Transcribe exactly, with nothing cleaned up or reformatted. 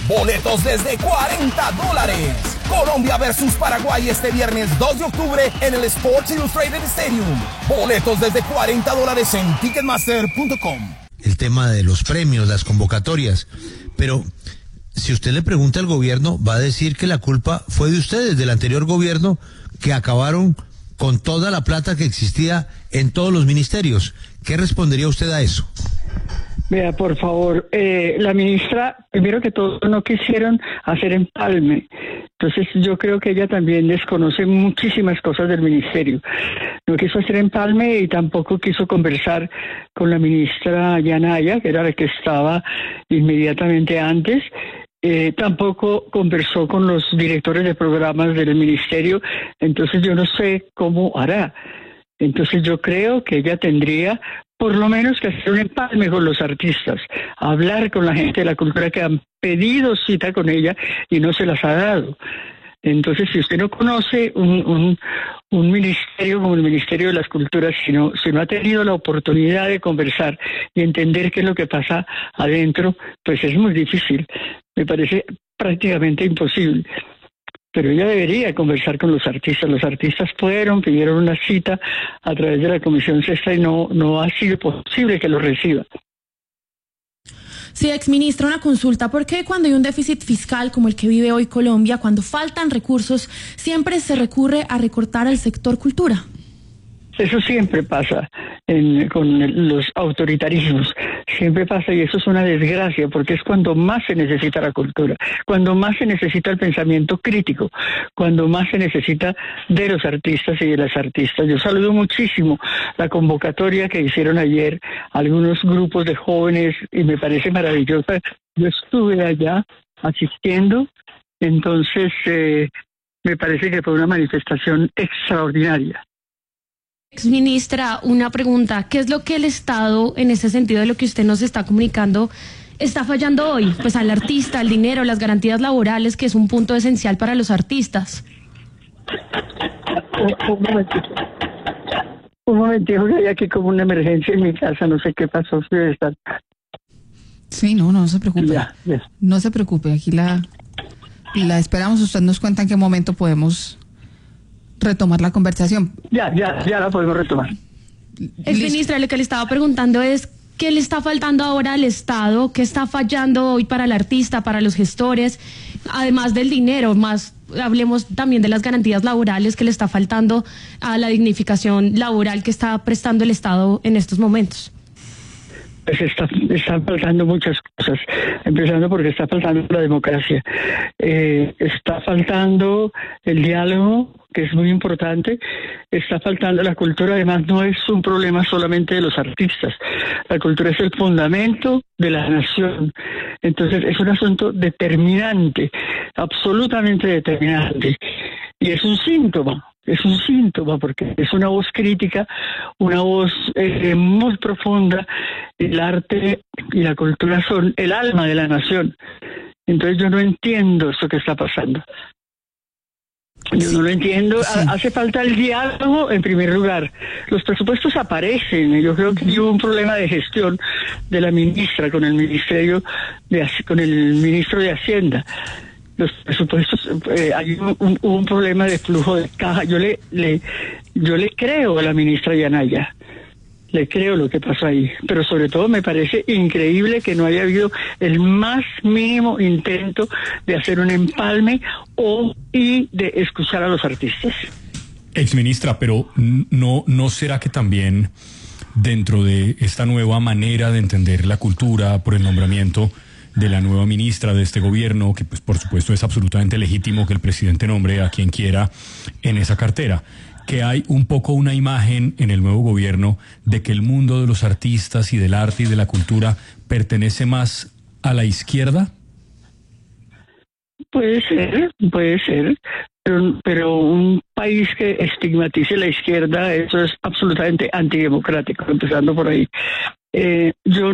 Boletos desde cuarenta dólares. Colombia versus Paraguay este viernes dos de octubre en el Sports Illustrated Stadium. Boletos desde cuarenta dólares en ticketmaster punto com. El tema de los premios, las convocatorias. Pero si usted le pregunta al gobierno, va a decir que la culpa fue de ustedes, del anterior gobierno, que acabaron con toda la plata que existía en todos los ministerios. ¿Qué respondería usted a eso? Vea, por favor, eh, la ministra, primero que todo, no quisieron hacer empalme. Entonces yo creo que ella también desconoce muchísimas cosas del ministerio. No quiso hacer empalme y tampoco quiso conversar con la ministra Yanaya, que era la que estaba inmediatamente antes. Eh, tampoco conversó con los directores de programas del ministerio. Entonces yo no sé cómo hará. Entonces yo creo que ella tendría por lo menos que hacer un empalme con los artistas, hablar con la gente de la cultura que han pedido cita con ella y no se las ha dado. Entonces, si usted no conoce un, un, un ministerio como el Ministerio de las Culturas, si no, si no ha tenido la oportunidad de conversar y entender qué es lo que pasa adentro, pues es muy difícil. Me parece prácticamente imposible. Pero ella debería conversar con los artistas. Los artistas fueron, pidieron una cita a través de la Comisión Sexta y no, no ha sido posible que lo reciba. Sí, exministra, una consulta. ¿Por qué cuando hay un déficit fiscal como el que vive hoy Colombia, cuando faltan recursos, siempre se recurre a recortar al sector cultura? Eso siempre pasa en, con el, los autoritarismos, siempre pasa y eso es una desgracia porque es cuando más se necesita la cultura, cuando más se necesita el pensamiento crítico, cuando más se necesita de los artistas y de las artistas. Yo saludo muchísimo la convocatoria que hicieron ayer algunos grupos de jóvenes y me parece maravillosa. Yo estuve allá asistiendo, entonces eh, me parece que fue una manifestación extraordinaria. Exministra, una pregunta. ¿Qué es lo que el Estado, en ese sentido de lo que usted nos está comunicando, está fallando hoy? Pues al artista, al dinero, las garantías laborales, que es un punto esencial para los artistas. Un, un momentito. Un momentito, que hay aquí como una emergencia en mi casa, no sé qué pasó. Sí, no, no se preocupe. Ya, ya. No se preocupe, aquí la, la esperamos. Usted nos cuenta en qué momento podemos retomar la conversación. Ya, ya, ya la podemos retomar. Exministra, lo que le estaba preguntando es ¿qué le está faltando ahora al Estado? ¿Qué está fallando hoy para el artista, para los gestores? Además del dinero, más hablemos también de las garantías laborales que le está faltando a la dignificación laboral que está prestando el Estado en estos momentos. Pues está, están faltando muchas cosas, empezando porque está faltando la democracia, eh, está faltando el diálogo, que es muy importante, está faltando la cultura. Además no es un problema solamente de los artistas, la cultura es el fundamento de la nación, entonces es un asunto determinante, absolutamente determinante, y es un síntoma. Es un síntoma porque es una voz crítica, una voz eh, muy profunda. El arte y la cultura son el alma de la nación. Entonces yo no entiendo eso que está pasando. Yo no lo entiendo. Sí. Hace falta el diálogo en primer lugar. Los presupuestos aparecen. Yo creo que hubo un problema de gestión de la ministra con el ministerio de, con el ministro de Hacienda. Los presupuestos, eh, hay un, un, un problema de flujo de caja. Yo le, le, yo le creo a la ministra Yanaya, le creo lo que pasó ahí, pero sobre todo me parece increíble que no haya habido el más mínimo intento de hacer un empalme o y de escuchar a los artistas. Exministra, pero no, ¿no será que también dentro de esta nueva manera de entender la cultura por el nombramiento de la nueva ministra de este gobierno, que pues por supuesto es absolutamente legítimo que el presidente nombre a quien quiera en esa cartera, que hay un poco una imagen en el nuevo gobierno de que el mundo de los artistas y del arte y de la cultura pertenece más a la izquierda? Puede ser, puede ser, pero, pero un país que estigmatice la izquierda, eso es absolutamente antidemocrático, empezando por ahí. Eh, yo